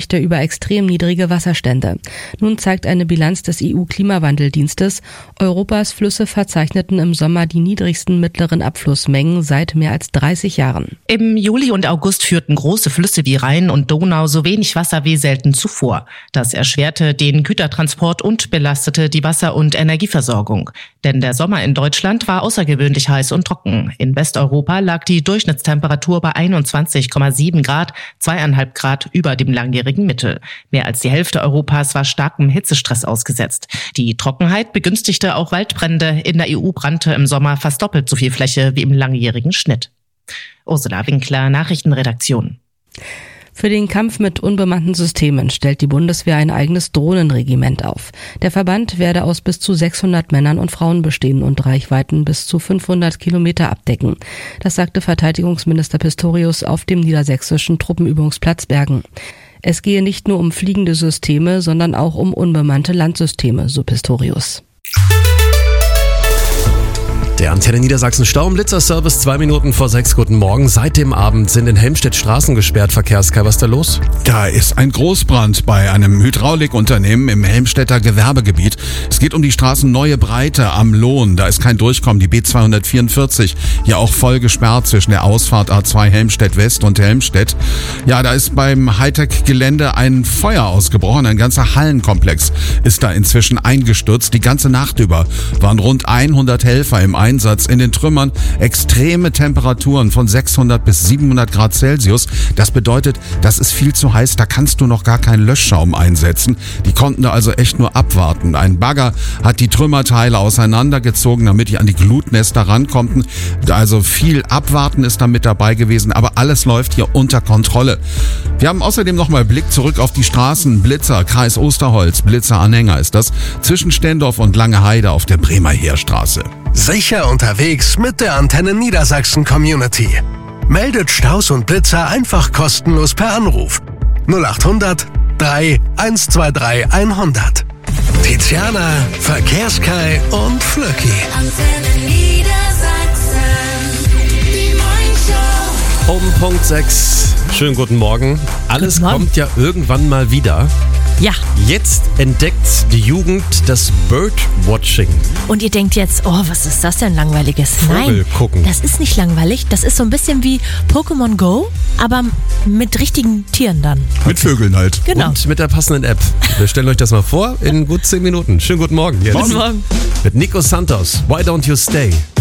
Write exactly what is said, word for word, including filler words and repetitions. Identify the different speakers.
Speaker 1: Berichte über extrem niedrige Wasserstände. Nun zeigt eine Bilanz des E U-Klimawandeldienstes, Europas Flüsse verzeichneten im Sommer die niedrigsten mittleren Abflussmengen seit mehr als dreißig Jahren.
Speaker 2: Im Juli und August führten große Flüsse wie Rhein und Donau so wenig Wasser wie selten zuvor. Das erschwerte den Gütertransport und belastete die Wasser- und Energieversorgung. Denn der Sommer in Deutschland war außergewöhnlich heiß und trocken. In Westeuropa lag die Durchschnittstemperatur bei einundzwanzig Komma sieben Grad, zweieinhalb Grad über dem langjährigen Mittel. Mehr als die Hälfte Europas war starkem Hitzestress ausgesetzt. Die Trockenheit begünstigte auch Waldbrände. In der E U brannte im Sommer fast doppelt so viel Fläche wie im langjährigen Schnitt. Ursula Winkler, Nachrichtenredaktion.
Speaker 1: Für den Kampf mit unbemannten Systemen stellt die Bundeswehr ein eigenes Drohnenregiment auf. Der Verband werde aus bis zu sechshundert Männern und Frauen bestehen und Reichweiten bis zu fünfhundert Kilometer abdecken. Das sagte Verteidigungsminister Pistorius auf dem niedersächsischen Truppenübungsplatz Bergen. Es gehe nicht nur um fliegende Systeme, sondern auch um unbemannte Landsysteme, so Pistorius.
Speaker 3: Der Antenne Niedersachsen Stau-und-Blitzer-Service, zwei Minuten vor sechs. Guten Morgen. Seit dem Abend sind in Helmstedt Straßen gesperrt. Verkehrskei, was ist da los?
Speaker 4: Da ist ein Großbrand bei einem Hydraulikunternehmen im Helmstedter Gewerbegebiet. Es geht um die Straßen Neue Breite am Lohn. Da ist kein Durchkommen. Die B zweihundertvierundvierzig, hier auch voll gesperrt zwischen der Ausfahrt A zwei Helmstedt West und Helmstedt. Ja, da ist beim Hightech-Gelände ein Feuer ausgebrochen. Ein ganzer Hallenkomplex ist da inzwischen eingestürzt. Die ganze Nacht über waren rund hundert Helfer im Einsatz. Einsatz in den Trümmern, extreme Temperaturen von sechshundert bis siebenhundert Grad Celsius. Das bedeutet, das ist viel zu heiß, da kannst du noch gar keinen Löschschaum einsetzen. Die konnten da also echt nur abwarten. Ein Bagger hat die Trümmerteile auseinandergezogen, damit die an die Glutnester rankommen. Also viel Abwarten ist da mit dabei gewesen, aber alles läuft hier unter Kontrolle. Wir haben außerdem nochmal Blick zurück auf die Straßen. Blitzer, Kreis Osterholz, Blitzer-Anhänger ist das, zwischen Stendorf und Langeheide auf der Bremer Heerstraße.
Speaker 5: Sicher unterwegs mit der Antenne Niedersachsen Community. Meldet Staus und Blitzer einfach kostenlos per Anruf. null achthundert drei eins zwei drei hundert. Tiziana, Verkehrskei und Flöcki.
Speaker 6: Antenne Niedersachsen, die Morningshow.
Speaker 3: Um Punkt sechs. Schönen guten Morgen. Alles
Speaker 7: Guten Morgen.
Speaker 3: kommt ja irgendwann mal wieder.
Speaker 7: Ja,
Speaker 3: Jetzt entdeckt die Jugend das Birdwatching.
Speaker 7: und ihr denkt jetzt, oh, was ist das denn Langweiliges?
Speaker 3: Vogel
Speaker 7: Nein,
Speaker 3: gucken.
Speaker 7: das ist nicht langweilig. Das ist so ein bisschen wie Pokémon Go, aber mit richtigen Tieren dann.
Speaker 4: Mit Vögeln halt.
Speaker 7: Genau.
Speaker 3: Und mit der passenden App. Wir stellen euch das mal vor in gut zehn Minuten. Schönen guten Morgen. Jetzt
Speaker 7: Guten Morgen.
Speaker 3: mit Nico Santos. Why don't you stay?